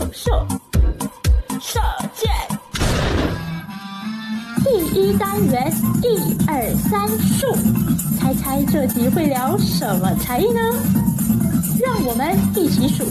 射箭。第一单元1、2、3数，猜猜这集会聊什么才艺呢？让我们一起数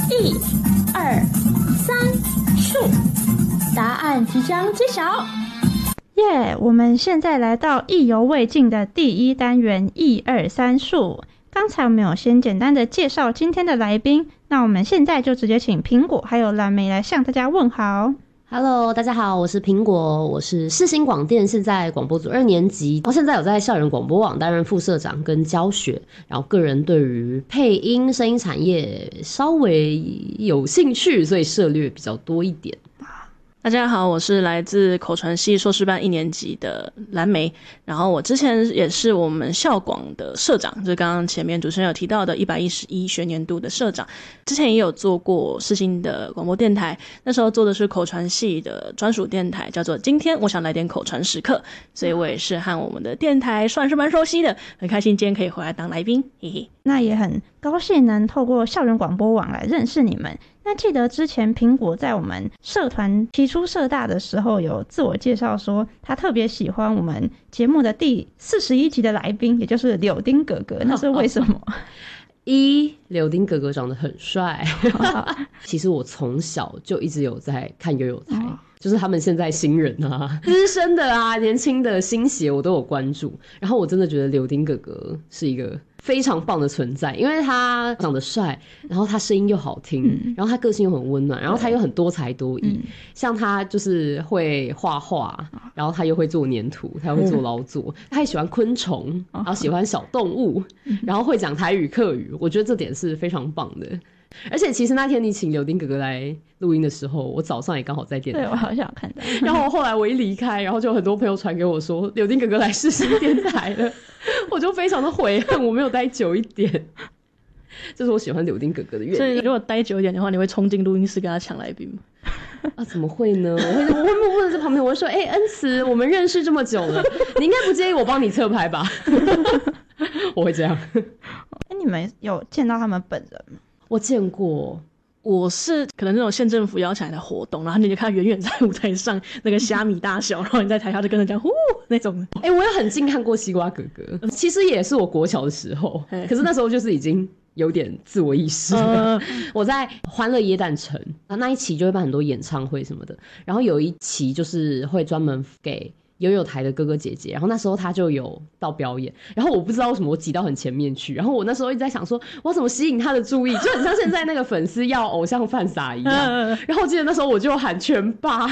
1、2、3数，答案即将揭晓。 耶！我们现在来到意犹未尽的第一单元1、2、3数。刚才我们有先简单的介绍今天的来宾，那我们现在就直接请苹果还有蓝莓来向大家问好。 Hello， 大家好，我是苹果，我是世新广电现在广播组2年级，然后现在有在校园广播网担任副社长跟教学，然后个人对于配音声音产业稍微有兴趣，所以涉猎比较多一点。 大家好，我是来自口传系硕士班1年级的蓝莓，然后我之前也是我们校广的社长，就是刚刚前面主持人有提到的111学年度的社长，之前也有做过世新的广播电台，那时候做的是口传系的专属电台，叫做今天我想来点口传时刻，所以我也是和我们的电台算是蛮熟悉的，很开心今天可以回来当来宾，嘿嘿。 那也很高兴能透过校园广播网来认识你们。那记得之前苹果在我们社团提出社大的时候有自我介绍说他特别喜欢我们节目的第41集的来宾，也就是柳丁哥哥，那是为什么？ 柳丁哥哥长得很帅其实我从小就一直有在看悠悠台就是他们现在新人啊资深的啊年轻的新血我都有关注，然后我真的觉得柳丁哥哥是一个非常棒的存在，因为他长得帅，然后他声音又好听，然后他个性又很温暖，然后他又很多才多艺，像他就是会画画，然后他又会做黏土，他又会做劳作，他也喜欢昆虫，然后喜欢小动物，然后会讲台语客语，我觉得这点是非常棒的。而且其实那天你请柳丁哥哥来录音的时候，我早上也刚好在电台， 对，我好想看到然后后来我一离开，然后就有很多朋友传给我说柳丁哥哥来世新电台了我就非常的悔恨我没有待久一点这是我喜欢柳丁哥哥的原因。 所以如果待久一点的话，你会冲进录音室跟他抢来宾吗？ 啊，怎么会呢？我会默默的在旁边，我会说：“恩慈，我们认识这么久了，你应该不介意我帮你侧拍吧？”我会这样。 你们有见到他们本人吗？ 我见过。 我是可能那种县政府邀请来的活动，然后你就看他远远在舞台上那个虾米大小，然后你在台下就跟着讲呼那种。 我有很近看过西瓜哥哥，其实也是我国小的时候，可是那时候就是已经有点自我意识了。我在欢乐耶诞城那一期就会办很多演唱会什么的，然后有一期就是会专门给悠悠台的哥哥姐姐，然后那时候他就有到表演，然后我不知道为什么我挤到很前面去，然后我那时候一直在想说我要怎么吸引他的注意，就很像现在那个粉丝要偶像饭撒一样然后我记得那时候我就喊全霸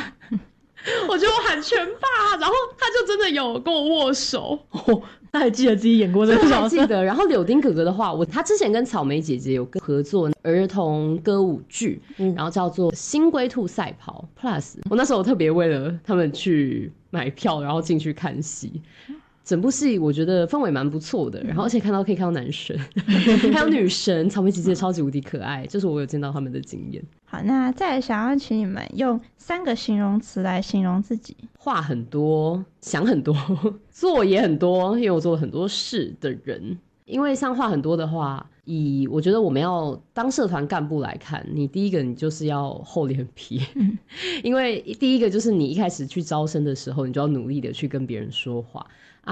然后他就真的有跟我握手他还记得自己演过这个角色， 记得。然后柳丁哥哥的话，他之前跟草莓姐姐有合作儿童歌舞剧，然后叫做《新龟兔赛跑 Plus》。我那时候特别为了他们去买票，然后进去看戏。整部戏我觉得氛围蛮不错的，然后而且可以看到男神还有女神，草莓姐姐超级无敌可爱，这是我有见到他们的经验。 好，那再来想要请你们用3个形容词来形容自己。 话很多，想很多，做也很多，因为我做了很多事的人。因为像话很多的话，我觉得我们要当社团干部来看，你第一个你就是要厚脸皮因为第一个就是你一开始去招生的时候，你就要努力的去跟别人说话，